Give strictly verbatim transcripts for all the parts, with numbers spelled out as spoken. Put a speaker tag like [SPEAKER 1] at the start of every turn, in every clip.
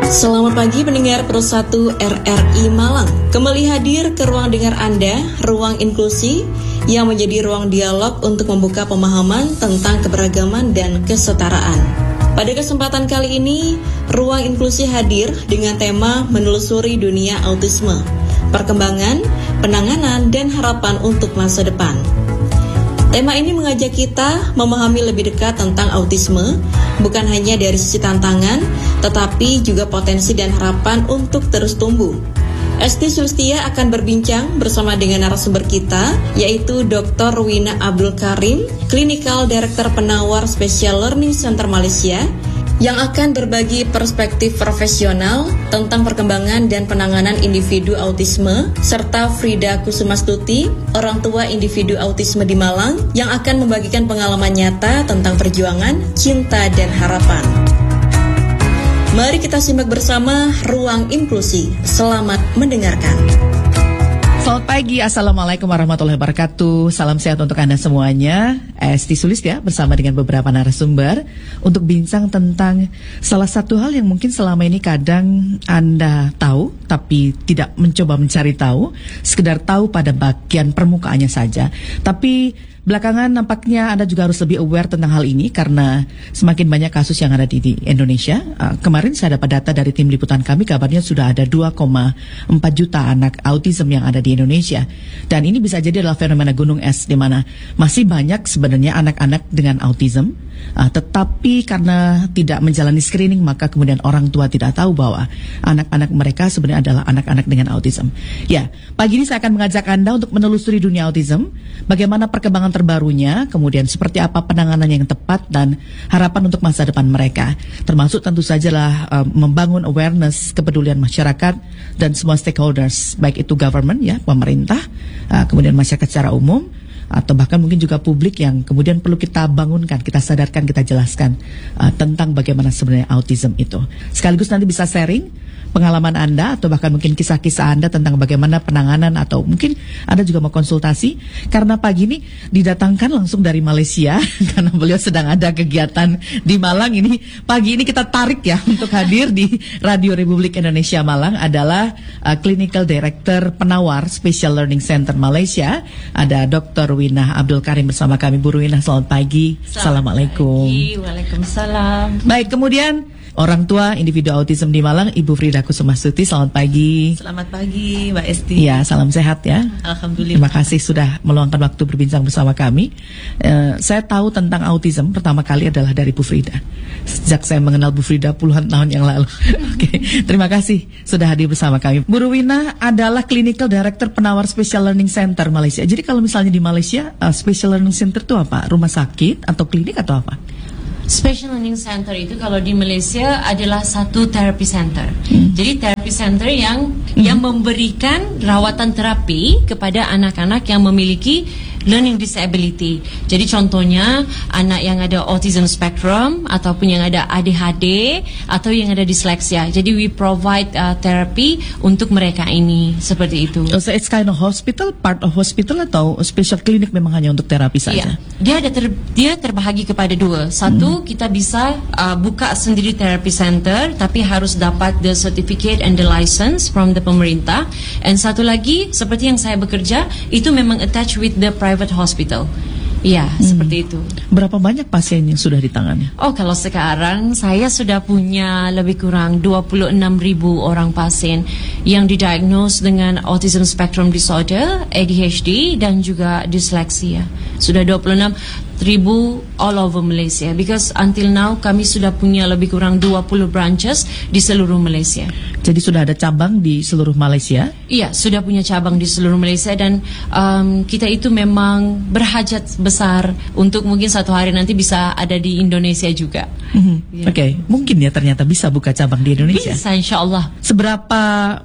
[SPEAKER 1] Selamat pagi pendengar Pro satu R R I Malang. Kembali hadir ke ruang dengar Anda, ruang inklusi yang menjadi ruang dialog untuk membuka pemahaman tentang keberagaman dan kesetaraan. Pada kesempatan kali ini, ruang inklusi hadir dengan tema menelusuri dunia autisme, perkembangan, penanganan, dan harapan untuk masa depan. Tema ini mengajak kita memahami lebih dekat tentang autisme, bukan hanya dari sisi tantangan, tetapi juga potensi dan harapan untuk terus tumbuh. Esti Sulistia akan berbincang bersama dengan narasumber kita, yaitu Doktor Wina Abdul Karim, Clinical Director Penawar Special Learning Center Malaysia, yang akan berbagi perspektif profesional tentang perkembangan dan penanganan individu autisme, serta Frida Kusumastuti, orang tua individu autisme di Malang, yang akan membagikan pengalaman nyata tentang perjuangan, cinta, dan harapan. Mari kita simak bersama Ruang Inklusi. Selamat mendengarkan.
[SPEAKER 2] Selamat pagi, Assalamualaikum warahmatullahi wabarakatuh. Salam sehat untuk Anda semuanya. Esti Sulistia bersama dengan beberapa narasumber untuk bincang tentang salah satu hal yang mungkin selama ini kadang Anda tahu tapi tidak mencoba mencari tahu, sekedar tahu pada bagian permukaannya saja. Tapi belakangan nampaknya Anda juga harus lebih aware tentang hal ini karena semakin banyak kasus yang ada di, di Indonesia. Uh, kemarin saya dapat data dari tim liputan kami, kabarnya sudah ada dua koma empat juta anak autism yang ada di Indonesia. Dan ini bisa jadi adalah fenomena gunung es di mana masih banyak sebenarnya anak-anak dengan autism, uh, tetapi karena tidak menjalani screening maka kemudian orang tua tidak tahu bahwa anak-anak mereka sebenarnya adalah anak-anak dengan autism. Ya, pagi ini saya akan mengajak Anda untuk menelusuri dunia autism, bagaimana perkembangan terbarunya, kemudian seperti apa penanganan yang tepat dan harapan untuk masa depan mereka. Termasuk tentu sajalah uh, membangun awareness, kepedulian masyarakat dan semua stakeholders, baik itu government ya, pemerintah, uh, kemudian masyarakat secara umum, atau bahkan mungkin juga publik yang kemudian perlu kita bangunkan, kita sadarkan, kita jelaskan uh, tentang bagaimana sebenarnya autism itu. Sekaligus nanti bisa sharing pengalaman Anda atau bahkan mungkin kisah-kisah Anda tentang bagaimana penanganan atau mungkin Anda juga mau konsultasi karena pagi ini didatangkan langsung dari Malaysia karena beliau sedang ada kegiatan di Malang. Ini pagi ini kita tarik ya untuk hadir di Radio Republik Indonesia Malang adalah uh, Clinical Director Penawar Special Learning Center Malaysia, ada Doktor Wina Abdul Karim bersama kami. Bu Wina, selamat pagi. Selamat Assalamualaikum.
[SPEAKER 3] Pagi. Waalaikumsalam.
[SPEAKER 2] Baik, kemudian orang tua individu autism di Malang, Ibu Frida Kusumastuti, selamat pagi.
[SPEAKER 3] Selamat pagi, Mbak Esti.
[SPEAKER 2] Ya, salam sehat ya.
[SPEAKER 3] Alhamdulillah.
[SPEAKER 2] Terima kasih sudah meluangkan waktu berbincang bersama kami. Uh, saya tahu tentang autism pertama kali adalah dari Bu Frida. Sejak saya mengenal Bu Frida puluhan tahun yang lalu. Oke, okay. Terima kasih sudah hadir bersama kami. Bu Wina adalah Clinical Director Penawar Special Learning Center Malaysia. Jadi kalau misalnya di Malaysia, uh, Special Learning Center itu apa? Rumah sakit atau klinik atau apa?
[SPEAKER 3] Special Learning Center itu kalau di Malaysia adalah satu therapy center. Hmm. Jadi therapy center yang hmm. yang memberikan rawatan terapi kepada anak-anak yang memiliki learning disability. Jadi contohnya anak yang ada autism spectrum ataupun yang ada A D H D atau yang ada disleksia. Jadi we provide uh, therapy untuk mereka ini seperti itu.
[SPEAKER 2] So it's kind of hospital, part of hospital atau special clinic memang hanya untuk terapi saja?
[SPEAKER 3] Yeah. Dia ada ter, dia terbahagi kepada dua. Satu, hmm. kita bisa uh, buka sendiri therapy center tapi harus dapat the certificate and the license from the pemerintah. And satu lagi seperti yang saya bekerja itu memang attached with the private hospital. Ya, hmm. seperti itu.
[SPEAKER 2] Berapa banyak pasien yang sudah ditangani?
[SPEAKER 3] Oh, kalau sekarang saya sudah punya lebih kurang dua puluh enam ribu orang pasien yang didiagnose dengan autism spectrum disorder, A D H D dan juga disleksia. Sudah dua puluh enam ribu all over Malaysia because until now kami sudah punya lebih kurang dua puluh branches di seluruh Malaysia.
[SPEAKER 2] Jadi sudah ada cabang di seluruh Malaysia?
[SPEAKER 3] Iya, sudah punya cabang di seluruh Malaysia dan um, kita itu memang berhajat besar untuk mungkin satu hari nanti bisa ada di Indonesia juga.
[SPEAKER 2] Mm-hmm. Yeah. Oke, okay. Mungkin ya ternyata bisa buka cabang di Indonesia.
[SPEAKER 3] Bisa, insya Allah.
[SPEAKER 2] Seberapa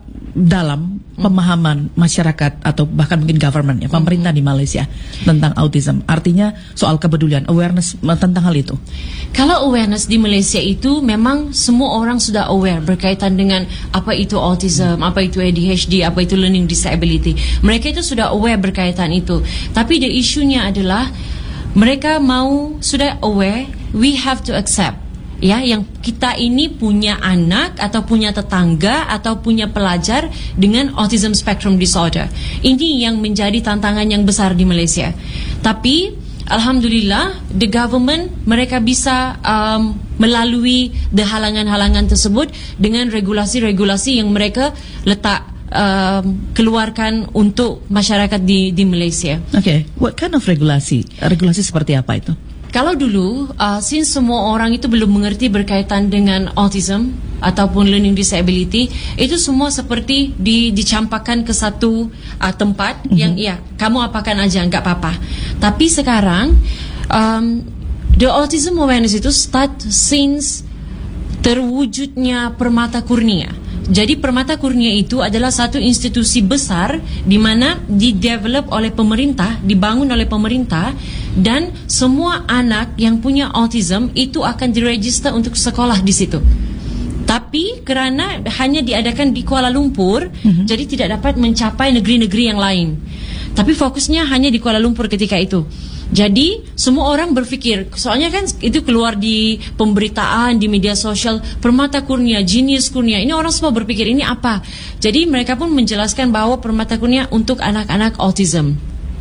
[SPEAKER 2] dalam pemahaman masyarakat atau bahkan mungkin government ya, pemerintah di Malaysia tentang autism? Artinya soal kepedulian, awareness tentang hal itu.
[SPEAKER 3] Kalau awareness di Malaysia itu memang semua orang sudah aware berkaitan dengan apa itu autism, apa itu A D H D, apa itu learning disability. Mereka itu sudah aware berkaitan itu. Tapi the issue-nya adalah mereka mau sudah aware, we have to accept. ya, yang kita ini punya anak atau punya tetangga atau punya pelajar dengan autism spectrum disorder. Ini yang menjadi tantangan yang besar di Malaysia. Tapi alhamdulillah, the government mereka bisa um, melalui the halangan-halangan tersebut dengan regulasi-regulasi yang mereka letak Um, keluarkan untuk masyarakat di di Malaysia.
[SPEAKER 2] Okay, what kind of regulasi? Regulasi seperti apa itu?
[SPEAKER 3] Kalau dulu, uh, since semua orang itu belum mengerti berkaitan dengan autism ataupun learning disability, itu semua seperti di, dicampakkan ke satu uh, tempat mm-hmm. yang ya, kamu apakan aja, enggak apa-apa. Tapi sekarang, um, the autism awareness itu start since terwujudnya Permata Kurnia. Jadi Permata Kurnia itu adalah satu institusi besar di mana di-develop oleh pemerintah, dibangun oleh pemerintah, dan semua anak yang punya autism itu akan diregister untuk sekolah di situ. Tapi kerana hanya diadakan di Kuala Lumpur, mm-hmm. jadi tidak dapat mencapai negeri-negeri yang lain. Tapi fokusnya hanya di Kuala Lumpur ketika itu. Jadi semua orang berfikir, soalnya kan itu keluar di pemberitaan, di media sosial, Permata Kurnia, Genius Kurnia, ini orang semua berpikir ini apa. Jadi mereka pun menjelaskan bahawa Permata Kurnia untuk anak-anak autism.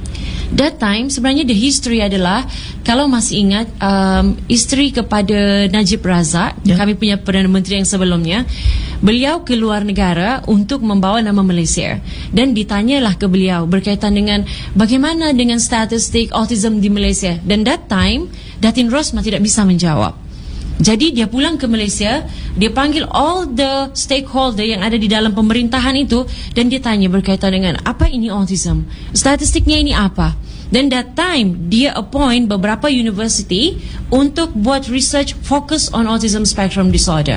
[SPEAKER 3] That time sebenarnya the history adalah, kalau masih ingat, um, isteri kepada Najib Razak, yeah. kami punya Perdana Menteri yang sebelumnya, beliau keluar negara untuk membawa nama Malaysia, dan ditanyalah ke beliau berkaitan dengan bagaimana dengan statistik autism di Malaysia, dan that time Datin Rosmah tidak bisa menjawab. Jadi dia pulang ke Malaysia, dia panggil all the stakeholder yang ada di dalam pemerintahan itu, dan dia tanya berkaitan dengan apa ini autism, statistiknya ini apa. Dan that time dia appoint beberapa university untuk buat research focus on autism spectrum disorder.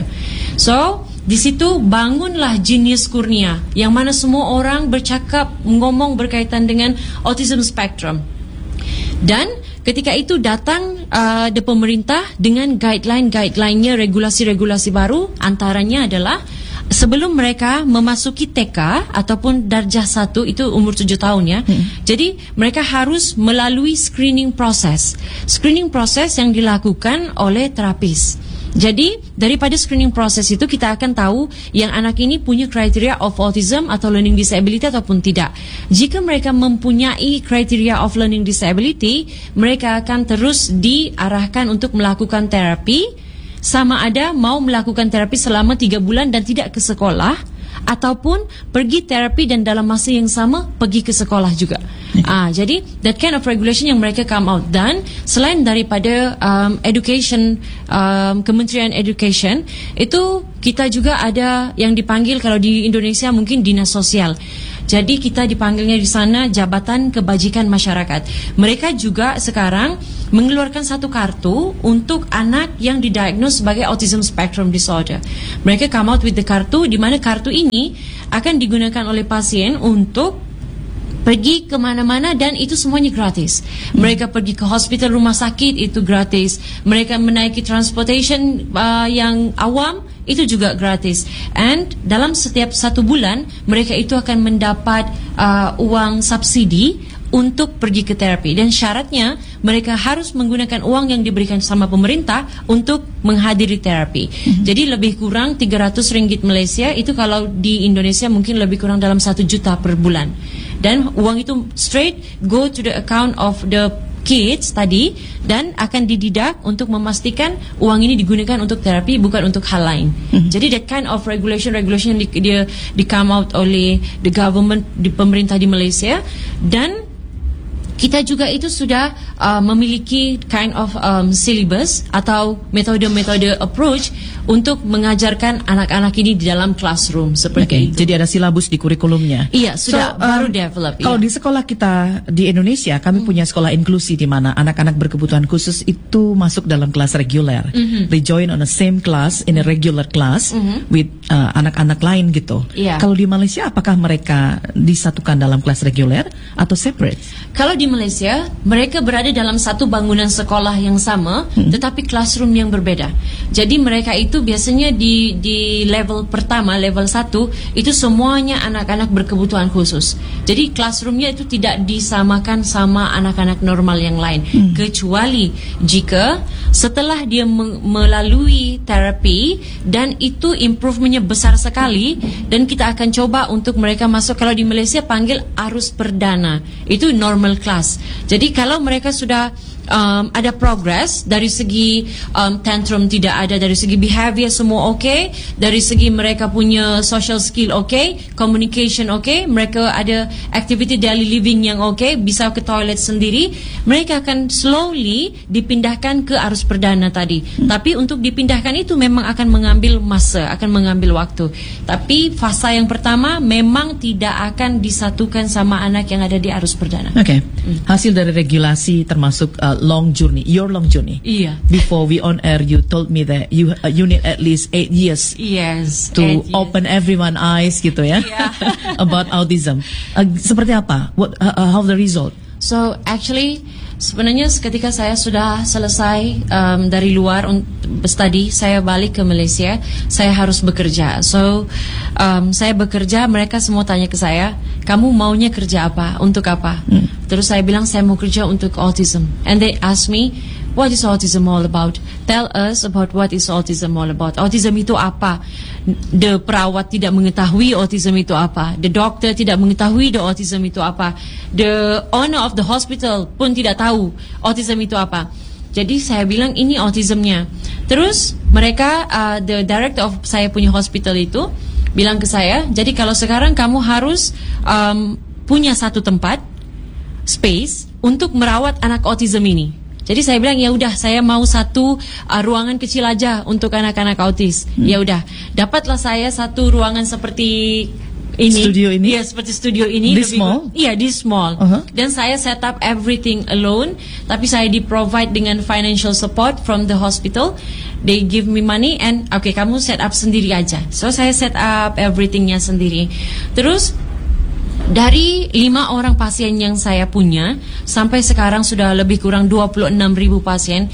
[SPEAKER 3] So di situ bangunlah Genius Kurnia, yang mana semua orang bercakap, ngomong berkaitan dengan autism spectrum. Dan ketika itu datang uh, the pemerintah dengan guideline-guideline-nya, regulasi-regulasi baru. Antaranya adalah sebelum mereka memasuki T K ataupun darjah satu, itu umur tujuh tahun ya. Hmm. Jadi mereka harus melalui screening proses. Screening proses yang dilakukan oleh terapis. Jadi daripada screening proses itu kita akan tahu yang anak ini punya kriteria of autism atau learning disability ataupun tidak. Jika mereka mempunyai kriteria of learning disability, mereka akan terus diarahkan untuk melakukan terapi, sama ada mau melakukan terapi selama tiga bulan dan tidak ke sekolah, ataupun pergi terapi dan dalam masa yang sama pergi ke sekolah juga. Ah, jadi that kind of regulation yang mereka come out. Dan selain daripada um, education, um, Kementerian Education, itu kita juga ada yang dipanggil, kalau di Indonesia mungkin dinas sosial. Jadi kita dipanggilnya di sana Jabatan Kebajikan Masyarakat. Mereka juga sekarang mengeluarkan satu kartu untuk anak yang didiagnose sebagai autism spectrum disorder. Mereka come out with the kartu, di mana kartu ini akan digunakan oleh pasien untuk pergi kemana-mana, dan itu semuanya gratis. Mereka pergi ke hospital, rumah sakit, itu gratis. Mereka menaiki transportation uh, yang awam, itu juga gratis. And dalam setiap satu bulan, mereka itu akan mendapat uh, uang subsidi untuk pergi ke terapi. Dan syaratnya mereka harus menggunakan uang yang diberikan sama pemerintah untuk menghadiri terapi. Mm-hmm. Jadi lebih kurang tiga ratus ringgit Malaysia, itu kalau di Indonesia mungkin lebih kurang dalam satu juta per bulan. Dan uang itu straight go to the account of the kids tadi, dan akan dididak untuk memastikan uang ini digunakan untuk terapi, bukan untuk hal lain. Mm-hmm. Jadi that kind of regulation regulation yang di, dia di come out oleh the government, di pemerintah di Malaysia. Dan kita juga itu sudah uh, memiliki kind of um, syllabus atau metode-metode approach untuk mengajarkan anak-anak ini di dalam classroom seperti okay. itu.
[SPEAKER 2] Jadi ada silabus di kurikulumnya.
[SPEAKER 3] Iya, sudah so, baru um, develop.
[SPEAKER 2] Kalau
[SPEAKER 3] iya.
[SPEAKER 2] di sekolah kita di Indonesia, kami hmm. punya sekolah inklusi di mana anak-anak berkebutuhan khusus itu masuk dalam kelas reguler. Mm-hmm. They join on the same class in a regular class mm-hmm. with uh, anak-anak lain gitu.
[SPEAKER 3] Iya.
[SPEAKER 2] Kalau di Malaysia, apakah mereka disatukan dalam kelas reguler atau separate?
[SPEAKER 3] Kalau di di Malaysia, mereka berada dalam satu bangunan sekolah yang sama, hmm. tetapi classroom yang berbeda. Jadi mereka itu biasanya di di level pertama, level satu, itu semuanya anak-anak berkebutuhan khusus. Jadi classroomnya itu tidak disamakan sama anak-anak normal yang lain, hmm. kecuali jika setelah dia me- melalui terapi dan itu improvementnya besar sekali, dan kita akan coba untuk mereka masuk, kalau di Malaysia panggil arus perdana, itu normal class. Jadi kalau mereka sudah um, ada progress dari segi um, tantrum tidak ada, dari segi behavior semua okay, dari segi mereka punya social skill okay, communication okay, mereka ada activity daily living yang okay, bisa ke toilet sendiri, mereka akan slowly dipindahkan ke arus perdana tadi. Hmm. Tapi untuk dipindahkan itu memang akan mengambil masa, akan mengambil waktu. Tapi fasa yang pertama memang tidak akan disatukan sama anak yang ada di arus perdana.
[SPEAKER 2] Oke. Okay. Hmm. Hasil dari regulasi termasuk uh, long journey, your long journey.
[SPEAKER 3] Iya.
[SPEAKER 2] Before we on air, you told me that you uh, you need at least eight years.
[SPEAKER 3] Yes.
[SPEAKER 2] To open years. everyone eyes, gitu ya. Yeah. About autism. Uh, seperti apa? What? Uh, uh, how the result?
[SPEAKER 3] So actually, sebenarnya ketika saya sudah selesai um, dari luar untuk study, saya balik ke Malaysia, saya harus bekerja. So um, saya bekerja, mereka semua tanya ke saya, kamu maunya kerja apa? Untuk apa? Hmm. Terus saya bilang saya mau kerja untuk autism. And they ask me, what is autism all about? Tell us about what is autism all about. Autism itu apa? The perawat tidak mengetahui autism itu apa. The doctor tidak mengetahui the autism itu apa. The owner of the hospital pun tidak tahu autism itu apa. Jadi saya bilang ini autismnya. Terus mereka, uh, the director of saya punya hospital itu bilang ke saya, jadi kalau sekarang kamu harus um, punya satu tempat, space untuk merawat anak autism ini. Jadi saya bilang ya udah, saya mau satu uh, ruangan kecil aja untuk anak-anak autis. Hmm. Ya udah, dapatlah saya satu ruangan seperti ini.
[SPEAKER 2] Studio ini?
[SPEAKER 3] Iya, seperti studio ini.
[SPEAKER 2] This small?
[SPEAKER 3] Iya, this small. Uh-huh. Dan saya set up everything alone. Tapi saya di-provide dengan financial support from the hospital. They give me money and okay, kamu set up sendiri aja. So saya set up everythingnya sendiri. Terus dari lima orang pasien yang saya punya sampai sekarang sudah lebih kurang dua puluh enam ribu pasien,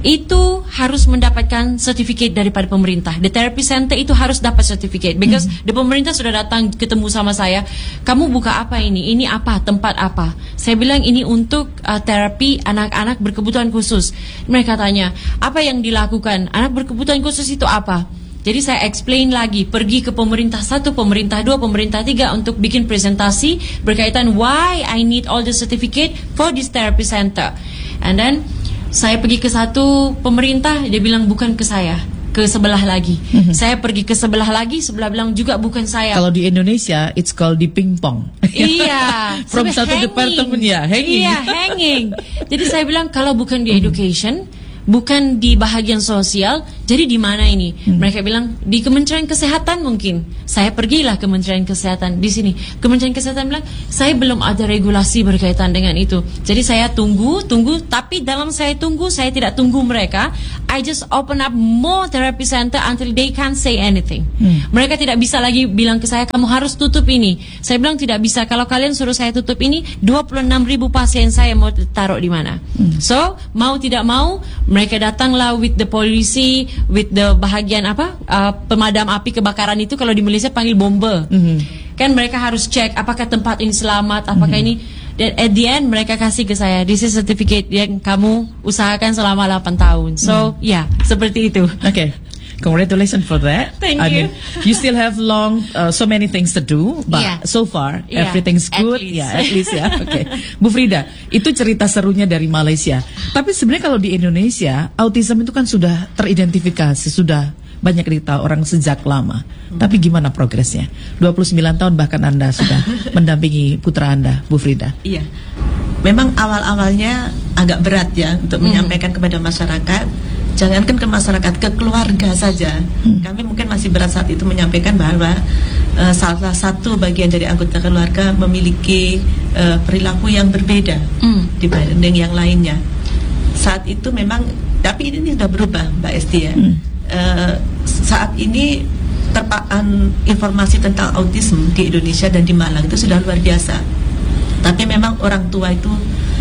[SPEAKER 3] itu harus mendapatkan sertifikat daripada pemerintah. The therapy center itu harus dapat sertifikat because hmm. the pemerintah sudah datang ketemu sama saya, kamu buka apa ini? Ini apa? Tempat apa? Saya bilang ini untuk uh, terapi anak-anak berkebutuhan khusus. Mereka tanya, apa yang dilakukan? Anak berkebutuhan khusus itu apa? Jadi saya explain lagi, pergi ke pemerintah satu, pemerintah dua, pemerintah tiga untuk bikin presentasi berkaitan why I need all the certificate for this therapy center. And then saya pergi ke satu pemerintah, dia bilang bukan ke saya, ke sebelah lagi. Mm-hmm. Saya pergi ke sebelah lagi, sebelah bilang juga bukan saya.
[SPEAKER 2] Kalau di Indonesia, it's called di pingpong.
[SPEAKER 3] Iya.
[SPEAKER 2] From satu departemen ya, hanging.
[SPEAKER 3] Iya, hanging. Jadi saya bilang kalau bukan di education, bukan di bahagian sosial, jadi di mana ini? Hmm. Mereka bilang di Kementerian Kesehatan mungkin. Saya pergilah Kementerian Kesehatan di sini. Kementerian Kesehatan bilang saya belum ada regulasi berkaitan dengan itu. Jadi saya tunggu, tunggu. Tapi dalam saya tunggu, saya tidak tunggu mereka. I just open up more therapy center until they can't say anything. Hmm. Mereka tidak bisa lagi bilang ke saya kamu harus tutup ini. Saya bilang tidak bisa. Kalau kalian suruh saya tutup ini, dua puluh enam ribu pasien saya mau taruh di mana? Hmm. So mau tidak mau mereka datanglah with the polisi, with the bahagian apa uh, pemadam api kebakaran itu, kalau di Malaysia panggil bomber. Mm-hmm. Kan mereka harus cek apakah tempat ini selamat, apakah mm-hmm. ini. Dan at the end mereka kasih ke saya, this is certificate yang kamu usahakan selama delapan tahun. So mm. ya yeah, seperti itu.
[SPEAKER 2] Oke. Okay. Congratulations for that.
[SPEAKER 3] Thank
[SPEAKER 2] I
[SPEAKER 3] you.
[SPEAKER 2] mean, you still have long, uh, so many things to do, but yeah. so far yeah. everything's good. Ya, yeah, at least ya. Oke, okay. Bu Frida, itu cerita serunya dari Malaysia. Tapi sebenarnya kalau di Indonesia, autism itu kan sudah teridentifikasi, sudah banyak diketahui orang sejak lama. Hmm. Tapi gimana progresnya? dua puluh sembilan tahun bahkan Anda sudah mendampingi putra Anda, Bu Frida.
[SPEAKER 4] Iya. Memang awal-awalnya agak berat ya untuk hmm. menyampaikan kepada masyarakat. Jangankan ke masyarakat, ke keluarga saja. Hmm. Kami mungkin masih berat saat itu menyampaikan bahwa uh, salah satu bagian dari anggota keluarga memiliki uh, perilaku yang berbeda hmm. dibanding yang lainnya. Saat itu memang, tapi ini sudah berubah, Mbak Esti ya. Hmm. Uh, saat ini terpaan informasi tentang autisme di Indonesia dan di Malang itu sudah luar biasa. Tapi memang orang tua itu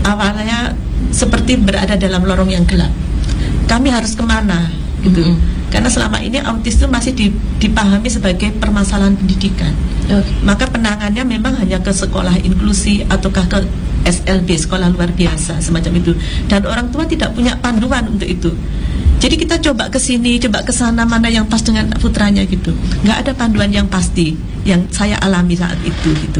[SPEAKER 4] awalnya seperti berada dalam lorong yang gelap. Kami harus kemana gitu? Mm-hmm. Karena selama ini autis itu masih dipahami sebagai permasalahan pendidikan. Okay. Maka penangannya memang hanya ke sekolah inklusi ataukah ke S L B, sekolah luar biasa semacam itu. Dan orang tua tidak punya panduan untuk itu. Jadi kita coba ke sini, coba ke sana, mana yang pas dengan putranya gitu. Nggak ada panduan yang pasti yang saya alami saat itu gitu.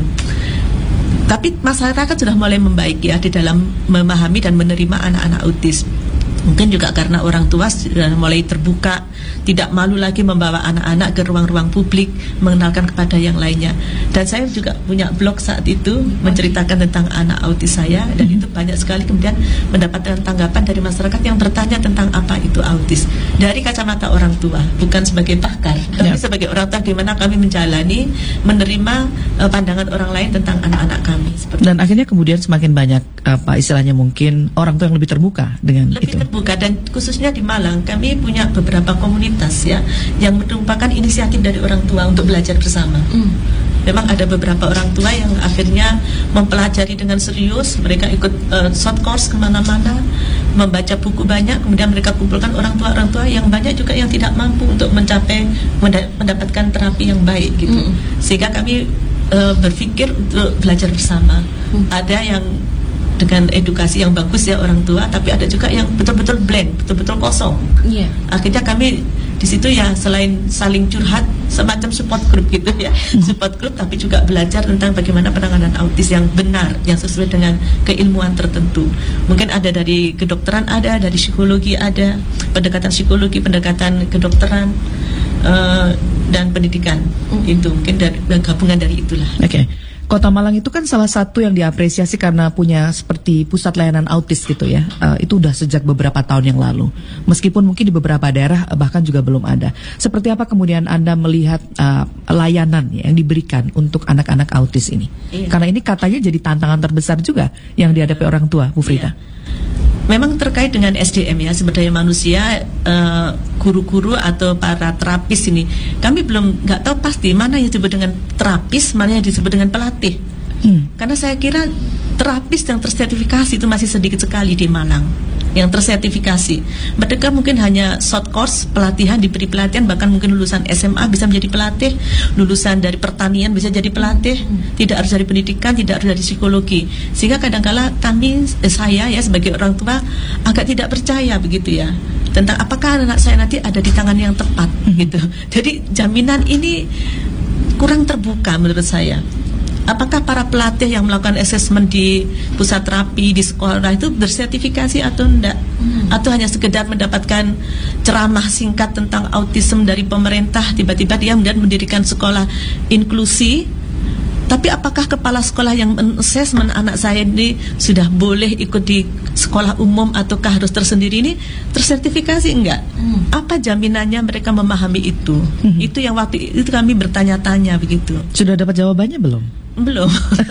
[SPEAKER 4] Tapi masyarakat sudah mulai membaik ya di dalam memahami dan menerima anak-anak autis. Mungkin juga karena orang tua sudah mulai terbuka, tidak malu lagi membawa anak-anak ke ruang-ruang publik, mengenalkan kepada yang lainnya. Dan saya juga punya blog saat itu menceritakan tentang anak autis saya, dan itu banyak sekali kemudian mendapatkan tanggapan dari masyarakat yang bertanya tentang apa itu autis dari kacamata orang tua, bukan sebagai pakar, tapi ya. sebagai orang tua gimana kami menjalani, menerima uh, pandangan orang lain tentang anak-anak kami.
[SPEAKER 2] Dan akhirnya kemudian semakin banyak apa istilahnya mungkin orang tua yang lebih terbuka dengan
[SPEAKER 4] lebih
[SPEAKER 2] itu.
[SPEAKER 4] Terbuka, dan khususnya di Malang kami punya beberapa komunitas ya yang merupakan inisiatif dari orang tua untuk belajar bersama. Mm. Memang ada beberapa orang tua yang akhirnya mempelajari dengan serius, mereka ikut uh, short course kemana-mana, membaca buku banyak, kemudian mereka kumpulkan orang tua-orang tua yang banyak juga yang tidak mampu untuk mencapai mendapatkan terapi yang baik gitu. Mm. Sehingga kami uh, berpikir untuk belajar bersama. Mm. Ada yang dengan edukasi yang bagus ya orang tua, tapi ada juga yang betul-betul blank, betul-betul kosong. Yeah. Akhirnya kami di situ ya selain saling curhat, semacam support group gitu ya, mm. support group, tapi juga belajar tentang bagaimana penanganan autis yang benar, yang sesuai dengan keilmuan tertentu. Mungkin ada dari kedokteran, ada dari psikologi, ada pendekatan psikologi, pendekatan kedokteran uh, dan pendidikan. Mm. Itu mungkin dari gabungan dari itulah.
[SPEAKER 2] Oke. Okay. Kota Malang itu kan salah satu yang diapresiasi karena punya seperti pusat layanan autis gitu ya. Uh, itu udah sejak beberapa tahun yang lalu. Meskipun mungkin di beberapa daerah uh, bahkan juga belum ada. Seperti apa kemudian Anda melihat uh, layanan ya, yang diberikan untuk anak-anak autis ini? Iya. Karena ini katanya jadi tantangan terbesar juga yang dihadapi orang tua, Bu Frida. Iya.
[SPEAKER 4] Memang terkait dengan S D M ya, sumber daya manusia, uh, guru-guru atau para terapis ini, kami belum nggak tahu pasti mana yang disebut dengan terapis, mana yang disebut dengan pelatih. Hmm. Karena saya kira terapis yang tersertifikasi itu masih sedikit sekali di Malang yang tersertifikasi. Mereka mungkin hanya short course pelatihan, diberi pelatihan, bahkan mungkin lulusan S M A bisa menjadi pelatih, lulusan dari pertanian bisa jadi pelatih, hmm. tidak harus dari pendidikan, tidak harus dari psikologi. Sehingga kadang-kala kami, eh, saya ya sebagai orang tua agak tidak percaya begitu ya tentang apakah anak saya nanti ada di tangan yang tepat hmm. gitu. Jadi jaminan ini kurang terbuka menurut saya. Apakah para pelatih yang melakukan asesmen di pusat terapi, di sekolah itu bersertifikasi atau enggak? Hmm. Atau hanya sekedar mendapatkan ceramah singkat tentang autism dari pemerintah, tiba-tiba dia kemudian mendirikan sekolah inklusi. Tapi apakah kepala sekolah yang men-assessment anak saya ini sudah boleh ikut di sekolah umum ataukah harus tersendiri, ini tersertifikasi enggak? Hmm. Apa jaminannya mereka memahami itu? Hmm. Itu yang waktu itu kami bertanya-tanya begitu.
[SPEAKER 2] Sudah dapat jawabannya belum?
[SPEAKER 4] Belum.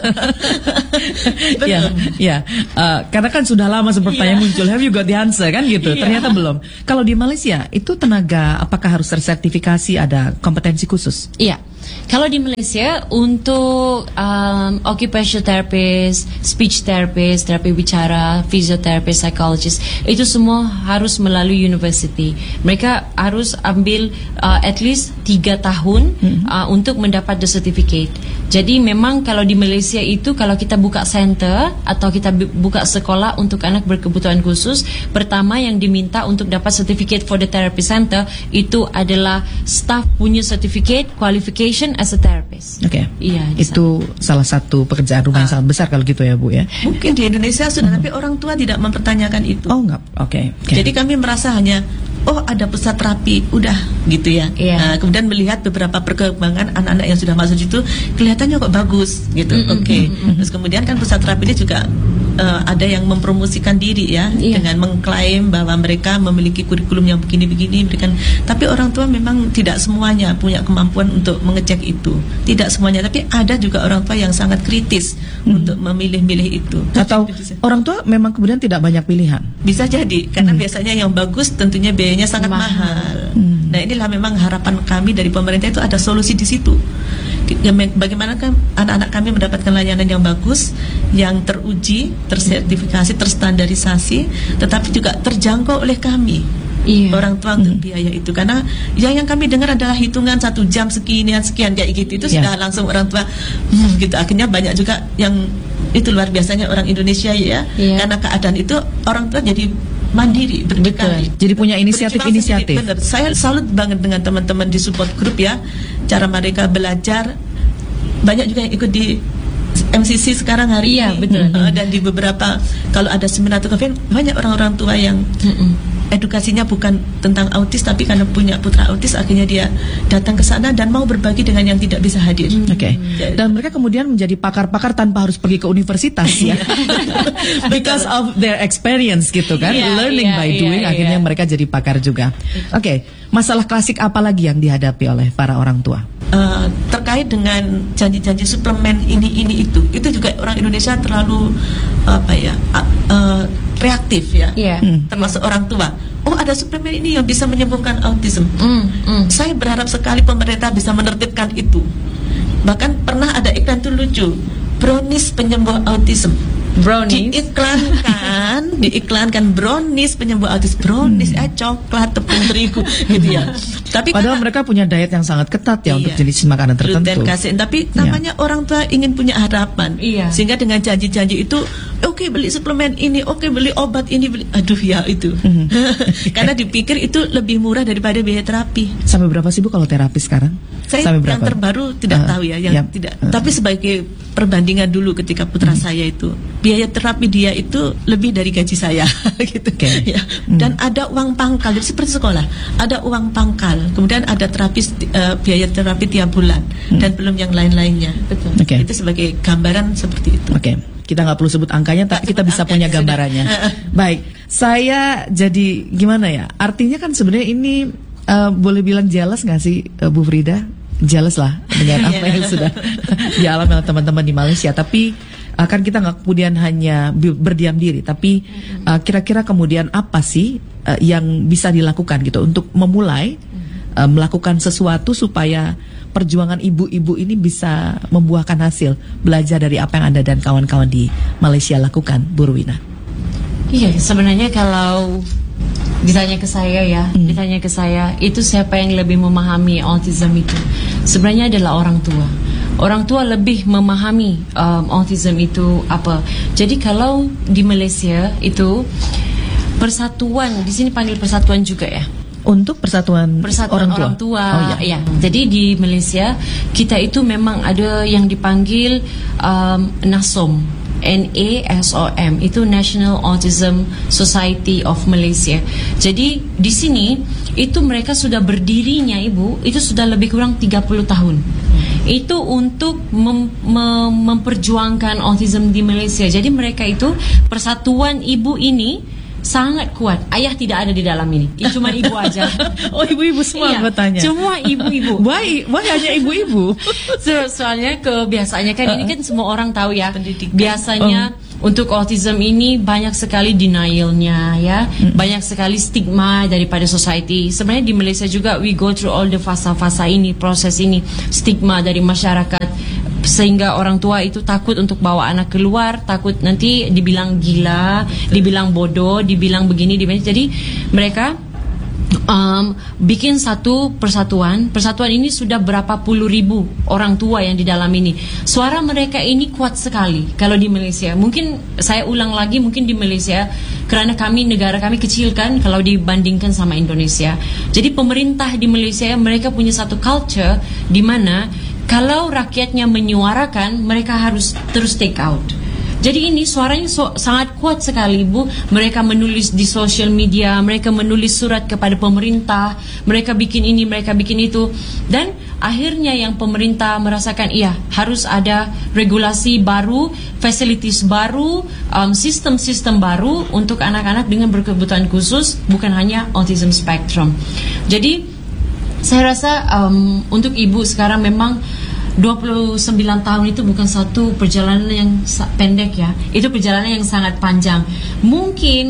[SPEAKER 4] Belum.
[SPEAKER 2] Ya, ya. Uh, karena kan sudah lama sepertinya yeah. muncul. Have you got the answer kan gitu? Yeah. Ternyata belum. Kalau di Malaysia itu tenaga apakah harus tersertifikasi, ada kompetensi khusus?
[SPEAKER 3] Iya. Yeah. Kalau di Malaysia untuk um, occupational therapist, speech therapist, terapi bicara, physiotherapist, psychologist, itu semua harus melalui university. Mereka harus ambil uh, at least tiga tahun mm-hmm. uh, untuk mendapat the certificate. Jadi memang kalau di Malaysia itu kalau kita buka center atau kita buka sekolah untuk anak berkebutuhan khusus, pertama yang diminta untuk dapat certificate for the therapy center itu adalah staff punya certificate qualification as a therapist.
[SPEAKER 2] Oke. Okay.
[SPEAKER 3] Iya.
[SPEAKER 2] Itu salah satu pekerjaan rumah yang sangat besar kalau gitu ya, Bu ya.
[SPEAKER 4] Mungkin di Indonesia sudah, uh-huh. tapi orang tua tidak mempertanyakan itu.
[SPEAKER 2] Oh, enggak. Oke. Okay. Okay.
[SPEAKER 4] Jadi kami merasa hanya oh ada pusat terapi, udah gitu ya. Yeah. Nah, kemudian melihat beberapa perkembangan anak-anak yang sudah masuk itu kelihatannya kok bagus gitu. Mm-hmm. Oke. Okay. Mm-hmm. Terus kemudian kan pusat terapi ini juga uh, ada yang mempromosikan diri ya yeah. dengan mengklaim bahwa mereka memiliki kurikulum yang begini-begini, berikan. Tapi orang tua memang tidak semuanya punya kemampuan untuk mengecek itu. Tidak semuanya, tapi ada juga orang tua yang sangat kritis mm-hmm. untuk memilih-milih itu.
[SPEAKER 2] Atau orang tua memang kemudian tidak banyak pilihan.
[SPEAKER 4] Bisa jadi karena mm-hmm. biasanya yang bagus tentunya biaya nya sangat mahal. mahal. Hmm. Nah inilah memang harapan kami dari pemerintah itu ada solusi di situ. Bagaimana kan anak-anak kami mendapatkan layanan yang bagus, yang teruji, tersertifikasi, terstandarisasi, tetapi juga terjangkau oleh kami. Iya. Orang tua untuk hmm. biaya itu, karena yang yang kami dengar adalah hitungan satu jam sekian sekian kayak gitu, itu yeah. sudah langsung orang tua hmm, gitu. Akhirnya banyak juga yang itu luar biasanya orang Indonesia ya, yeah. karena keadaan itu orang tua jadi mandiri, berdikari.
[SPEAKER 2] Jadi punya inisiatif-inisiatif.
[SPEAKER 4] Benar. Saya salut banget dengan teman-teman di support group ya, cara mereka belajar. Banyak juga yang ikut di M C C sekarang hari
[SPEAKER 3] iya,
[SPEAKER 4] ini,
[SPEAKER 3] betul.
[SPEAKER 4] Uh, dan di beberapa kalau ada seminar atau kafe, banyak orang-orang tua yang mm-mm. edukasinya bukan tentang autis, tapi karena punya putra autis, akhirnya dia datang ke sana dan mau berbagi dengan yang tidak bisa hadir.
[SPEAKER 2] Oke. Okay. Dan mereka kemudian menjadi pakar-pakar tanpa harus pergi ke universitas ya, because of their experience gitu kan, yeah, learning yeah, by doing, yeah, akhirnya yeah. mereka jadi pakar juga. Oke, okay. Masalah klasik apa lagi yang dihadapi oleh para orang tua?
[SPEAKER 4] Uh, terkait dengan janji-janji suplemen ini ini itu, itu juga orang Indonesia terlalu apa ya uh, uh, reaktif ya, yeah. hmm. termasuk orang tua. Oh ada suplemen ini yang bisa menyembuhkan autism. Mm, mm. Saya berharap sekali pemerintah bisa menertibkan itu. Bahkan pernah ada iklan tuh lucu, brownies penyembuh autism.
[SPEAKER 3] Brownies
[SPEAKER 4] diiklankan, diiklankan brownies penyembuh autis, brownies hmm. eh coklat tepung terigu gitu ya. Tapi
[SPEAKER 2] padahal karena, mereka punya diet yang sangat ketat ya, iya, untuk jenis makanan tertentu.
[SPEAKER 4] Kasein, tapi namanya ya. Orang tua ingin punya harapan, iya. Sehingga dengan janji-janji itu, oke okay, beli suplemen ini, oke okay, beli obat ini, beli, aduh ya itu. Hmm. Karena dipikir itu lebih murah daripada biaya terapi.
[SPEAKER 2] Sampai berapa sih Bu kalau terapi sekarang?
[SPEAKER 4] Saya
[SPEAKER 2] Sampai
[SPEAKER 4] yang
[SPEAKER 2] berapa?
[SPEAKER 4] terbaru tidak uh, tahu ya, yang yep. tidak. Uh. Tapi sebagai perbandingan dulu ketika putra hmm. saya itu, biaya terapi dia itu lebih dari gaji saya gitu. Okay. Ya. Hmm. Dan ada uang pangkal, jadi seperti sekolah, ada uang pangkal, kemudian ada terapis uh, biaya terapi tiap bulan hmm. dan belum yang lain-lainnya. Betul. Okay. Itu sebagai gambaran seperti itu.
[SPEAKER 2] Oke. Okay. Kita nggak perlu sebut angkanya, tapi kita bisa punya gambarannya. Baik, saya jadi gimana ya? Artinya kan sebenarnya ini uh, boleh bilang jealous nggak sih, uh, Bu Frida? Jealous lah dengan apa yang sudah dialami oleh teman-teman di Malaysia. Tapi uh, kan kita nggak kemudian hanya berdiam diri, tapi uh, kira-kira kemudian apa sih uh, yang bisa dilakukan gitu untuk memulai uh, melakukan sesuatu supaya perjuangan ibu-ibu ini bisa membuahkan hasil, belajar dari apa yang Anda dan kawan-kawan di Malaysia lakukan, Bu Rowina?
[SPEAKER 3] Iya, sebenarnya kalau ditanya ke saya ya, hmm. ditanya ke saya, itu siapa yang lebih memahami autism itu? Sebenarnya adalah orang tua. Orang tua lebih memahami um, autism itu apa. Jadi kalau di Malaysia itu persatuan, di sini panggil persatuan juga ya.
[SPEAKER 2] Untuk persatuan,
[SPEAKER 3] persatuan orang tua. Orang tua oh, iya. Ya. Jadi di Malaysia kita itu memang ada yang dipanggil um, NASOM, N A S O M, itu National Autism Society of Malaysia. Jadi di sini itu mereka sudah berdirinya Ibu, itu sudah lebih kurang tiga puluh tahun. Itu untuk mem mem memperjuangkan autism di Malaysia. Jadi mereka itu persatuan ibu ini sangat kuat. Ayah tidak ada di dalam ini. Cuma ibu aja.
[SPEAKER 2] Oh, ibu-ibu semua iya, bertanya.
[SPEAKER 3] Cuma ibu-ibu.
[SPEAKER 2] Why? Why hanya ibu-ibu?
[SPEAKER 3] So, soalnya kebiasaannya kan uh-uh. ini kan semua orang tahu ya.
[SPEAKER 4] Pendidikan.
[SPEAKER 3] Biasanya oh. untuk autism ini banyak sekali denialnya ya. Mm. Banyak sekali stigma daripada society. Sebenarnya di Malaysia juga we go through all the fasa-fasa ini, proses ini, stigma dari masyarakat. Sehingga orang tua itu takut untuk bawa anak keluar, takut nanti dibilang gila, dibilang bodoh, dibilang begini, dibilang. Jadi mereka um, bikin satu persatuan. Persatuan ini sudah berapa puluh ribu orang tua yang di dalam ini. Suara mereka ini kuat sekali. Kalau di Malaysia, mungkin saya ulang lagi, mungkin di Malaysia karena kami negara kami kecil kan kalau dibandingkan sama Indonesia. Jadi pemerintah di Malaysia mereka punya satu culture di mana kalau rakyatnya menyuarakan, mereka harus terus take out. Jadi ini suaranya so, sangat kuat sekali, Bu. Mereka menulis di social media, mereka menulis surat kepada pemerintah, mereka bikin ini, mereka bikin itu. Dan akhirnya yang pemerintah merasakan, iya, harus ada regulasi baru, facilities baru, um, sistem-sistem baru untuk anak-anak dengan berkebutuhan khusus, bukan hanya autism spectrum. Jadi saya rasa um, untuk ibu sekarang memang dua puluh sembilan tahun itu bukan satu perjalanan yang pendek ya. Itu perjalanan yang sangat panjang. Mungkin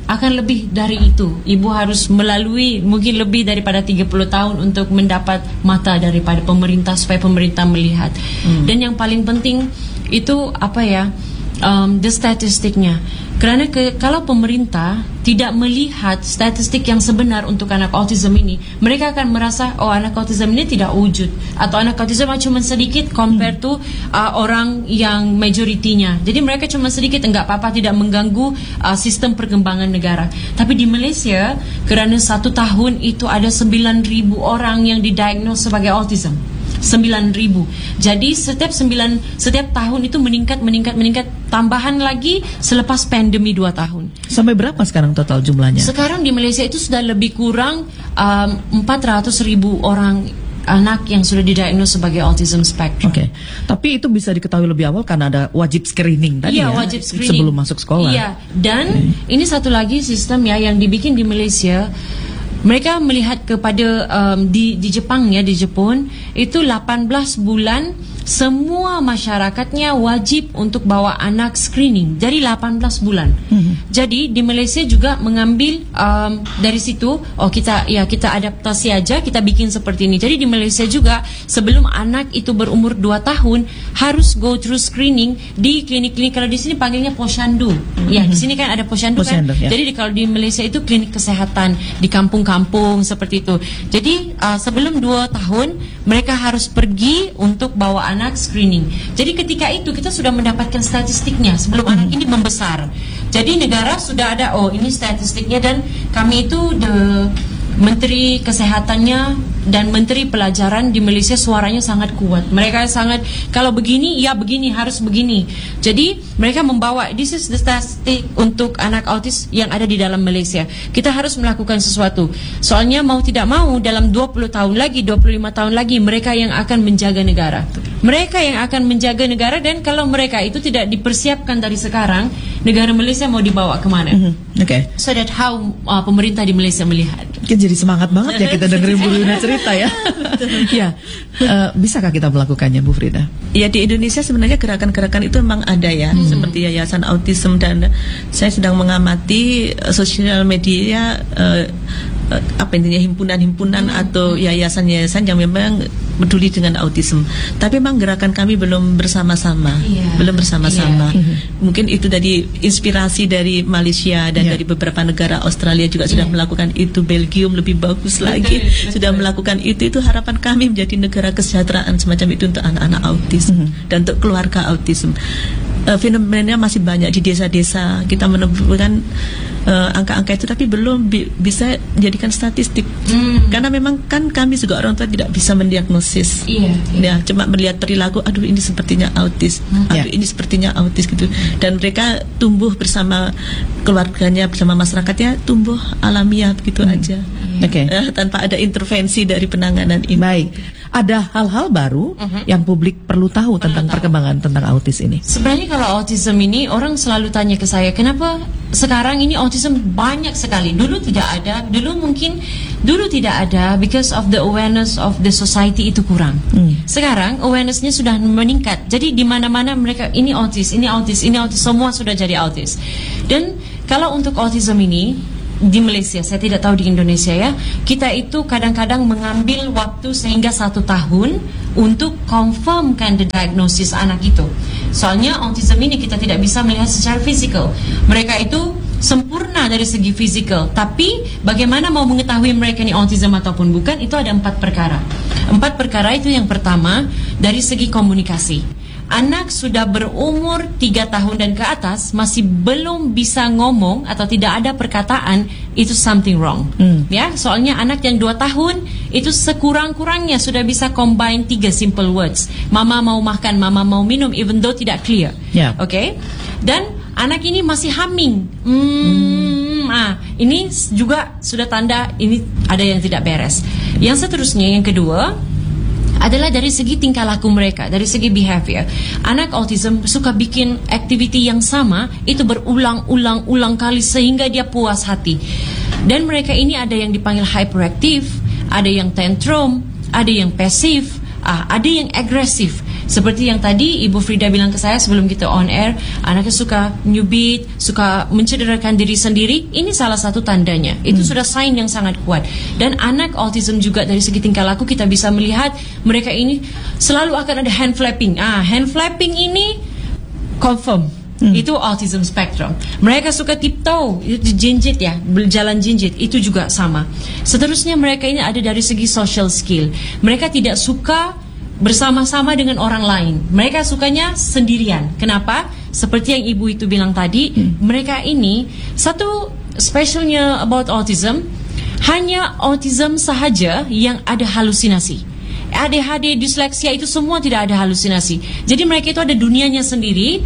[SPEAKER 3] akan lebih dari itu. Ibu harus melalui mungkin lebih daripada tiga puluh tahun untuk mendapat mata daripada pemerintah supaya pemerintah melihat. Hmm. Dan yang paling penting itu apa ya? Um, the statistiknya. Kerana ke, kalau pemerintah tidak melihat statistik yang sebenar untuk anak autism ini, mereka akan merasa oh anak autism ini tidak wujud atau anak autism cuma sedikit compare to uh, orang yang majoritinya. Jadi mereka cuma sedikit, enggak apa-apa, tidak mengganggu uh, sistem perkembangan negara. Tapi di Malaysia, kerana satu tahun itu ada sembilan ribu orang yang didiagnose sebagai autism. sembilan ribu. Jadi setiap sembilan setiap tahun itu meningkat meningkat meningkat, tambahan lagi selepas pandemi dua tahun.
[SPEAKER 2] Sampai berapa sekarang total jumlahnya?
[SPEAKER 3] Sekarang di Malaysia itu sudah lebih kurang um, empat ratus ribu orang anak yang sudah didiagnos sebagai autism spectrum.
[SPEAKER 2] Oke. Okay. Tapi itu bisa diketahui lebih awal karena ada wajib screening tadi
[SPEAKER 3] ya,
[SPEAKER 2] ya.
[SPEAKER 3] Wajib screening
[SPEAKER 2] sebelum masuk sekolah.
[SPEAKER 3] Iya. Dan okay. ini satu lagi sistem ya yang dibikin di Malaysia. Mereka melihat kepada um, di di Jepang ya, di Jepun itu delapan belas bulan semua masyarakatnya wajib untuk bawa anak screening dari delapan belas bulan. Mm-hmm. Jadi di Malaysia juga mengambil um, dari situ, oh kita ya kita adaptasi aja, kita bikin seperti ini. Jadi di Malaysia juga sebelum anak itu berumur dua tahun harus go through screening di klinik-klinik. Kalau di sini panggilnya posyandu. Mm-hmm. Ya, di sini kan ada posyandu, posyandu kan. Ya. Jadi di, kalau di Malaysia itu klinik kesehatan di kampung-kampung seperti itu. Jadi uh, sebelum dua tahun mereka harus pergi untuk bawa anak anak screening. Jadi ketika itu kita sudah mendapatkan statistiknya sebelum hmm. anak ini membesar. Jadi negara sudah ada, oh ini statistiknya, dan kami itu the Menteri Kesehatannya dan Menteri Pelajaran di Malaysia suaranya sangat kuat. Mereka sangat, kalau begini, ya begini, harus begini. Jadi mereka membawa, this is the statistic untuk anak autis yang ada di dalam Malaysia. Kita harus melakukan sesuatu. Soalnya mau tidak mau dalam dua puluh tahun lagi, dua puluh lima tahun lagi, mereka yang akan menjaga negara. Mereka yang akan menjaga negara, dan kalau mereka itu tidak dipersiapkan dari sekarang, negara Malaysia mau dibawa kemana? Mm-hmm. Oke. Okay. So that how uh, pemerintah di Malaysia melihat.
[SPEAKER 2] Jadi semangat banget ya kita dengerin Bu Rina cerita ya. Ya, uh, bisakah kita melakukannya, Bu Frida?
[SPEAKER 4] Ya, di Indonesia sebenarnya gerakan-gerakan itu memang ada ya, hmm. seperti Yayasan Autism, dan saya sedang mengamati uh, sosial media uh, uh, apa intinya himpunan-himpunan hmm. atau yayasan-yayasan yang memang peduli dengan autism. Tapi memang gerakan kami belum bersama-sama, yeah. belum bersama-sama. Yeah. Mungkin itu dari inspirasi dari Malaysia dan yeah. dari beberapa negara. Australia juga sudah yeah. melakukan itu, Belgium lebih bagus lagi sudah melakukan itu. Itu harapan kami menjadi negara kesejahteraan semacam itu untuk anak-anak autis mm-hmm. dan untuk keluarga autism. Uh, fenomenanya masih banyak di desa-desa. Kita menemukan uh, angka-angka itu, tapi belum bi- bisa dijadikan statistik. Mm. Karena memang kan kami juga orang tua tidak bisa mendiagnosis. Iya. Yeah, yeah. Ya, cuma melihat perilaku, aduh ini sepertinya autis, mm. aduh yeah. ini sepertinya autis gitu. Dan mereka tumbuh bersama keluarganya, bersama masyarakatnya, tumbuh alamiah begitu mm. aja.
[SPEAKER 2] Oke. Okay.
[SPEAKER 4] Uh, tanpa ada intervensi dari penanganan ini.
[SPEAKER 2] Baik. Ada hal-hal baru uh-huh. yang publik perlu tahu tentang perlu perkembangan tahu. tentang autis ini.
[SPEAKER 3] Sebenarnya kalau autism ini orang selalu tanya ke saya, kenapa sekarang ini autism banyak sekali? Dulu tidak ada, dulu mungkin dulu tidak ada because of the awareness of the society itu kurang. Hmm. Sekarang awarenessnya sudah meningkat. Jadi di mana-mana mereka ini autis, ini autis, ini autis, semua sudah jadi autis. Dan kalau untuk autism ini di Malaysia, saya tidak tahu di Indonesia ya, kita itu kadang-kadang mengambil waktu sehingga satu tahun untuk confirmkan the diagnosis anak itu. Soalnya autism ini kita tidak bisa melihat secara fisikal. Mereka itu sempurna dari segi fisikal, tapi bagaimana mau mengetahui mereka ini autism ataupun bukan, itu ada empat perkara. Empat perkara itu yang pertama dari segi komunikasi. Anak sudah berumur tiga tahun dan ke atas masih belum bisa ngomong atau tidak ada perkataan, itu something wrong. Hmm. Ya, soalnya anak yang dua tahun itu sekurang-kurangnya sudah bisa combine tiga simple words. Mama mau makan, mama mau minum, even though tidak clear. Yeah. Oke. Okay? Dan anak ini masih humming. Hmm, hmm. Ah, ini juga sudah tanda ini ada yang tidak beres. Yang seterusnya, yang kedua adalah dari segi tingkah laku mereka, dari segi behavior. Anak autism suka bikin activity yang sama itu berulang-ulang-ulang kali sehingga dia puas hati. Dan mereka ini ada yang dipanggil hyperactive, ada yang tantrum, ada yang pasif, ah, ada yang agresif. Seperti yang tadi Ibu Frida bilang ke saya sebelum kita on air, anaknya suka nyubit, suka mencederakan diri sendiri. Ini salah satu tandanya. Itu hmm. sudah sign yang sangat kuat. Dan anak autism juga dari segi tingkah laku kita bisa melihat mereka ini selalu akan ada hand flapping. Ah, hand flapping ini confirm. Hmm. Itu autism spectrum. Mereka suka tiptoe, itu jinjit ya, berjalan jinjit, itu juga sama. Seterusnya mereka ini ada dari segi social skill. Mereka tidak suka bersama-sama dengan orang lain. Mereka sukanya sendirian. Kenapa? Seperti yang ibu itu bilang tadi, hmm. mereka ini satu specialnya about autism, hanya autism sahaja yang ada halusinasi. A D H D, disleksia itu semua tidak ada halusinasi. Jadi mereka itu ada dunianya sendiri,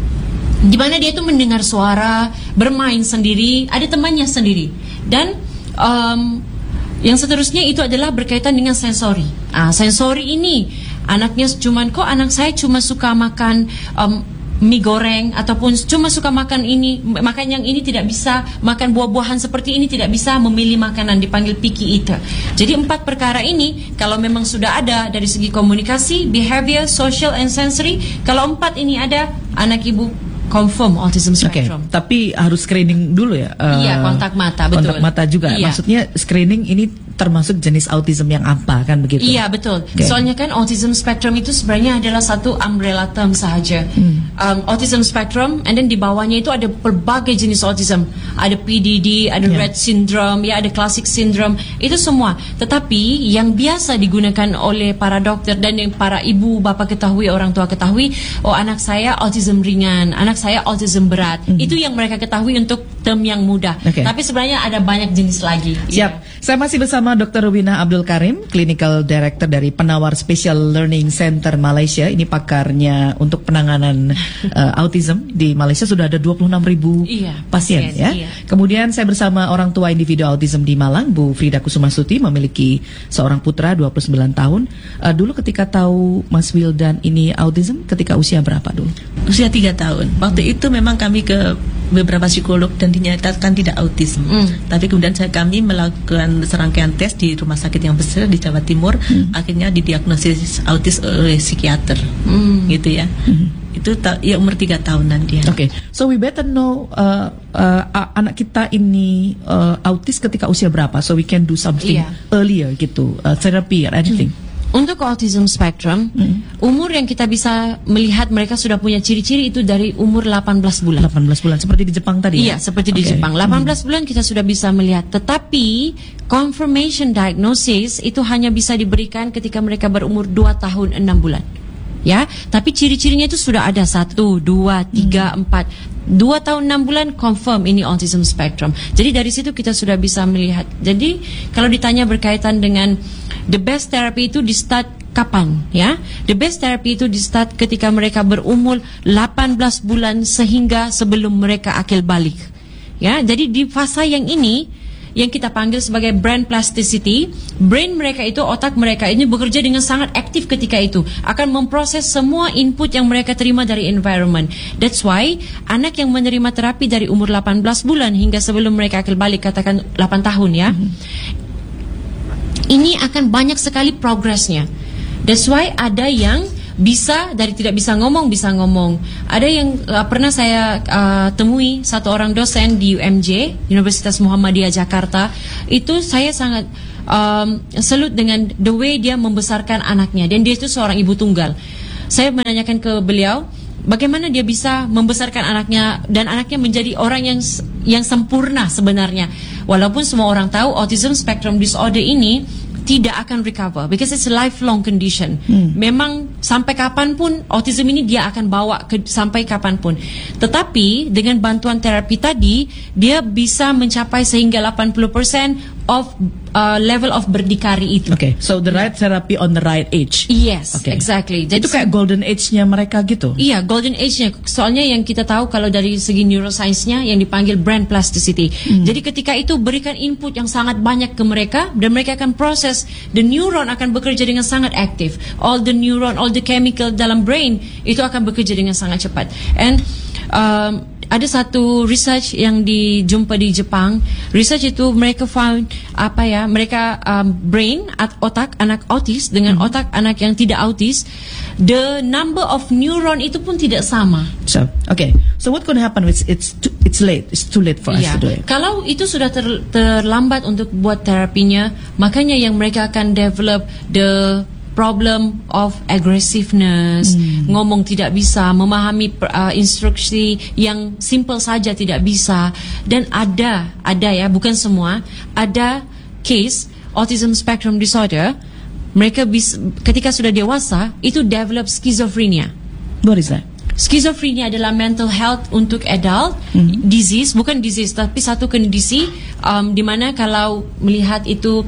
[SPEAKER 3] di mana dia itu mendengar suara, bermain sendiri, ada temannya sendiri. Dan um, yang seterusnya itu adalah berkaitan dengan sensori. Ah, sensori ini anaknya cuman kok anak saya cuma suka makan um, mie goreng ataupun cuma suka makan ini, makan yang ini, tidak bisa makan buah-buahan seperti ini, tidak bisa memilih makanan, dipanggil picky eater. Jadi empat perkara ini kalau memang sudah ada dari segi komunikasi, behavior, social and sensory, kalau empat ini ada, anak ibu confirm autism spectrum.
[SPEAKER 2] Okay, tapi harus screening dulu ya. Uh,
[SPEAKER 3] iya, kontak mata, betul.
[SPEAKER 2] Kontak mata juga. Iya. Maksudnya screening ini termasuk jenis autism yang apa kan begitu?
[SPEAKER 3] Iya, betul.
[SPEAKER 2] Okay.
[SPEAKER 3] Soalnya kan autism spectrum itu sebenarnya adalah satu umbrella term sahaja. Hmm. Um, autism spectrum, and then di bawahnya itu ada berbagai jenis autism. Ada P D D, ada yeah. Rett syndrome, ya ada classic syndrome. Itu semua. Tetapi yang biasa digunakan oleh para dokter dan yang para ibu bapak ketahui, orang tua ketahui, oh anak saya autism ringan, anak saya autism berat. Mm-hmm. Itu yang mereka ketahui untuk term yang mudah. Okay. Tapi sebenarnya ada banyak jenis lagi.
[SPEAKER 2] Siap. Yeah. Saya masih bersama dokter Rubina Abdul Karim, Clinical Director dari Penawar Special Learning Center Malaysia. Ini pakarnya untuk penanganan uh, autism di Malaysia. Sudah ada dua puluh enam ribu
[SPEAKER 3] iya,
[SPEAKER 2] pasien, pasien ya. Iya. Kemudian saya bersama orang tua individu autism di Malang, Bu Frida Kusumasuti, memiliki seorang putra dua puluh sembilan tahun. Uh, dulu ketika tahu Mas Wildan ini autism, ketika usia berapa dulu?
[SPEAKER 4] Usia tiga tahun. Waktu itu memang kami ke beberapa psikolog dan dinyatakan tidak autism. Mm. Tapi kemudian saya, kami melakukan serangkaian tes di rumah sakit yang besar di Jawa Timur, mm. akhirnya didiagnosis autis oleh psikiater, mm. gitu ya. Mm. Itu ta- ya umur tiga tahunan dia.
[SPEAKER 2] Oke, okay. So we better know uh, uh, anak kita ini uh, autis ketika usia berapa, so we can do something yeah. earlier gitu, uh, therapy or anything. Mm.
[SPEAKER 3] Untuk autism spectrum, hmm. umur yang kita bisa melihat mereka sudah punya ciri-ciri itu dari umur delapan belas bulan.
[SPEAKER 2] delapan belas bulan, seperti di Jepang tadi
[SPEAKER 3] Iya,
[SPEAKER 2] ya?
[SPEAKER 3] seperti okay. di Jepang. delapan belas hmm. bulan kita sudah bisa melihat. Tetapi, confirmation diagnosis itu hanya bisa diberikan ketika mereka berumur dua tahun enam bulan. Ya, tapi ciri-cirinya itu sudah ada satu, dua, tiga, empat. Dua tahun enam bulan confirm ini autism spectrum. Jadi dari situ kita sudah bisa melihat. Jadi kalau ditanya berkaitan dengan the best therapy itu di start kapan, ya? The best therapy itu di start ketika mereka berumur delapan belas bulan sehingga sebelum mereka akil balik. Ya, jadi di fasa yang ini yang kita panggil sebagai brain plasticity, brain mereka itu, otak mereka ini bekerja dengan sangat aktif ketika itu, akan memproses semua input yang mereka terima dari environment. That's why anak yang menerima terapi dari umur delapan belas bulan hingga sebelum mereka akil balik, katakan delapan tahun ya, mm-hmm. ini akan banyak sekali progresnya. That's why ada yang bisa dari tidak bisa ngomong bisa ngomong. Ada yang uh, pernah saya uh, temui satu orang dosen di U M J, Universitas Muhammadiyah Jakarta. Itu saya sangat um, salut dengan the way dia membesarkan anaknya, dan dia itu seorang ibu tunggal. Saya menanyakan ke beliau bagaimana dia bisa membesarkan anaknya dan anaknya menjadi orang yang yang sempurna sebenarnya. Walaupun semua orang tahu autism spectrum disorder ini tidak akan recover because it's a lifelong condition. Hmm. Memang sampai kapanpun autism ini dia akan bawa ke, sampai kapanpun. Tetapi dengan bantuan terapi tadi dia bisa mencapai sehingga delapan puluh persen of uh, level of berdikari itu.
[SPEAKER 2] Okay, so the right therapy on the right age.
[SPEAKER 3] Yes, okay. Exactly.
[SPEAKER 2] Jadi, itu kayak golden age-nya mereka gitu.
[SPEAKER 3] Iya, golden age-nya. Soalnya yang kita tahu kalau dari segi neuroscience-nya yang dipanggil brain plasticity. Hmm. Jadi ketika itu berikan input yang sangat banyak ke mereka dan mereka akan proses, the neuron akan bekerja dengan sangat aktif. All the neuron, all the chemical dalam brain itu akan bekerja dengan sangat cepat. And um, ada satu research yang dijumpa di Jepang. Research itu mereka found apa ya? Mereka um, brain at otak anak autis dengan hmm. otak anak yang tidak autis, the number of neuron itu pun tidak sama.
[SPEAKER 2] So, okay. So what could happen? It's it's too, it's late. It's too late for us
[SPEAKER 3] yeah.
[SPEAKER 2] to do it.
[SPEAKER 3] Kalau itu sudah ter, terlambat untuk buat terapinya, makanya yang mereka akan develop the problem of aggressiveness, hmm. ngomong tidak bisa, memahami uh, instruksi yang simple saja tidak bisa. Dan ada, ada ya, bukan semua, ada case autism spectrum disorder, mereka bis, ketika sudah dewasa itu develop schizophrenia.
[SPEAKER 2] What is that?
[SPEAKER 3] Schizophrenia adalah mental health untuk adult mm-hmm. disease, bukan disease tapi satu kondisi um, di mana kalau melihat itu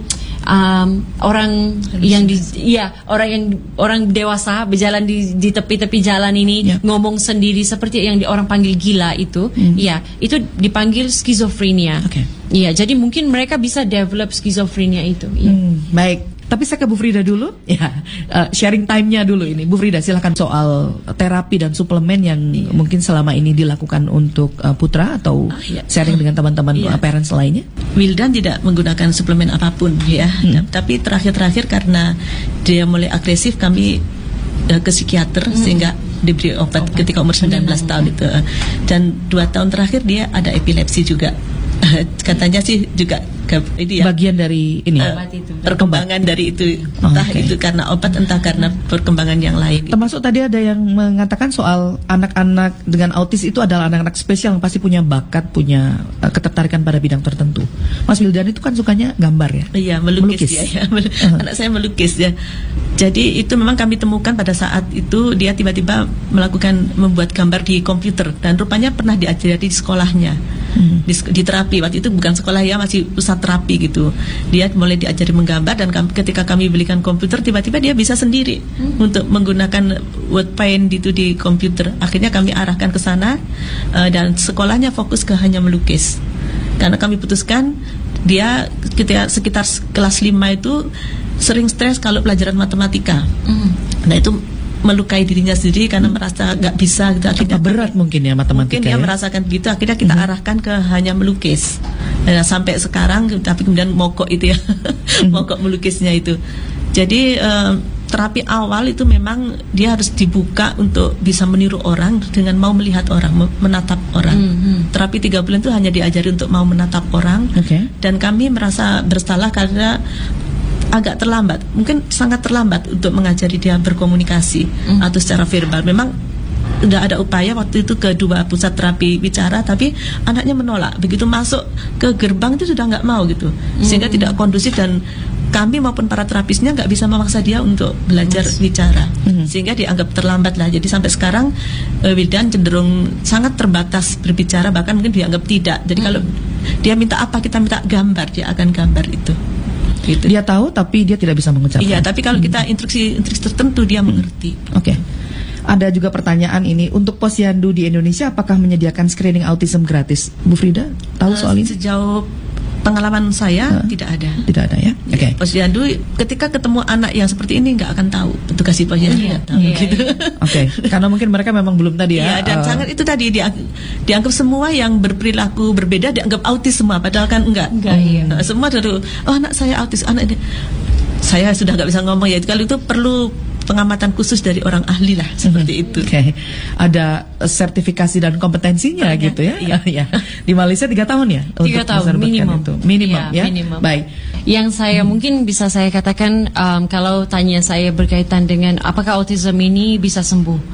[SPEAKER 3] um, orang yang di, ya orang yang orang dewasa berjalan di di tepi-tepi jalan ini yeah. ngomong sendiri seperti yang di, orang panggil gila itu, mm-hmm. ya itu dipanggil schizophrenia.
[SPEAKER 2] Okay.
[SPEAKER 3] Ya, jadi mungkin mereka bisa develop schizophrenia itu. Ya.
[SPEAKER 2] Hmm, baik. Tapi saya ke Bu Frida dulu, ya uh, sharing time-nya dulu ini. Bu Frida, silakan soal terapi dan suplemen yang iya. mungkin selama ini dilakukan untuk uh, Putra atau ah, iya. sharing dengan teman-teman iya. parents lainnya.
[SPEAKER 4] Wildan tidak menggunakan suplemen apapun ya, hmm. tapi terakhir-terakhir karena dia mulai agresif kami uh, ke psikiater hmm. sehingga diberi obat, obat ketika umur sembilan belas tahun itu. Dan dua tahun terakhir dia ada epilepsi juga. Katanya sih juga ke, ini ya,
[SPEAKER 2] bagian dari ini
[SPEAKER 4] uh, itu. Perkembangan dari itu entah oh, okay. itu karena obat entah karena perkembangan yang lain.
[SPEAKER 2] Termasuk tadi ada yang mengatakan soal anak-anak dengan autis itu adalah anak-anak spesial yang pasti punya bakat, punya uh, ketertarikan pada bidang tertentu. Mas Wildan itu kan sukanya gambar ya?
[SPEAKER 4] Iya, melukis, melukis. Ya, ya. Uh-huh. Anak saya melukis ya. Jadi itu memang kami temukan pada saat itu dia tiba-tiba melakukan membuat gambar di komputer dan rupanya pernah diajari di sekolahnya. Hmm. Di, di terapi waktu itu bukan sekolah ya, masih pusat terapi gitu. Dia mulai diajari menggambar dan kami, ketika kami belikan komputer tiba-tiba dia bisa sendiri hmm. untuk menggunakan word paint itu di komputer. Akhirnya kami arahkan ke sana uh, dan sekolahnya fokus ke hanya melukis. Karena kami putuskan dia ketika sekitar kelas lima itu sering stres kalau pelajaran matematika. Hmm. Nah itu melukai dirinya sendiri karena merasa nggak bisa gitu. Akhirnya
[SPEAKER 2] berat mungkin ya matematika.
[SPEAKER 4] Mungkin dia
[SPEAKER 2] ya?
[SPEAKER 4] merasakan begitu. Akhirnya kita mm-hmm. arahkan ke hanya melukis. Nah, sampai sekarang tapi kemudian mogok itu ya, mm-hmm. mogok melukisnya itu. Jadi uh, terapi awal itu memang dia harus dibuka untuk bisa meniru orang dengan mau melihat orang, menatap orang. Mm-hmm. Terapi tiga bulan itu hanya diajari untuk mau menatap orang. Okay. Dan kami merasa bersalah karena agak terlambat, mungkin sangat terlambat untuk mengajari dia berkomunikasi mm. atau secara verbal. Memang sudah ada upaya waktu itu ke dua pusat terapi bicara, tapi anaknya menolak. Begitu masuk ke gerbang itu sudah nggak mau gitu, mm. sehingga tidak kondusif dan kami maupun para terapisnya nggak bisa memaksa dia untuk belajar yes. bicara, mm. sehingga dianggap terlambat lah. Jadi sampai sekarang uh, Wildan cenderung sangat terbatas berbicara, bahkan mungkin dianggap tidak. Jadi mm. kalau dia minta apa kita minta gambar, dia akan gambar itu. Gitu.
[SPEAKER 2] Dia tahu tapi dia tidak bisa mengucapkan.
[SPEAKER 4] Iya, tapi kalau kita instruksi-instruksi tertentu dia mengerti.
[SPEAKER 2] Oke. Okay. Ada juga pertanyaan ini, untuk Posyandu di Indonesia apakah menyediakan screening autism gratis? Bu Frida, tahu uh, soal ini?
[SPEAKER 4] Sejauh pengalaman saya uh, tidak ada.
[SPEAKER 2] Tidak ada ya. Oke. Okay.
[SPEAKER 4] Posyandu ketika ketemu anak yang seperti ini nggak akan tahu petugas si posyandu nggak tahu.
[SPEAKER 2] Iya, gitu. Iya. Oke. Okay. Karena mungkin mereka memang belum tadi ya.
[SPEAKER 4] Iya, dan uh, sangat itu tadi dianggap, dianggap semua yang berperilaku berbeda dianggap autis semua, padahal kan enggak.
[SPEAKER 3] Enggak. Iya.
[SPEAKER 4] Nah, semua dari oh anak saya autis, anak ini saya sudah nggak bisa ngomong ya. Kalau itu perlu pengamatan khusus dari orang ahli lah seperti mm-hmm. itu.
[SPEAKER 2] Oke, okay. Ada sertifikasi dan kompetensinya oh, gitu ya? Iya. ya. Di Malaysia tiga tahun ya?
[SPEAKER 3] Tiga tahun minimum.
[SPEAKER 2] Itu. Minimum ya. ya?
[SPEAKER 3] Minimum.
[SPEAKER 2] Baik.
[SPEAKER 3] Yang saya hmm. mungkin bisa saya katakan um, kalau tanya saya berkaitan dengan apakah autism ini bisa sembuh?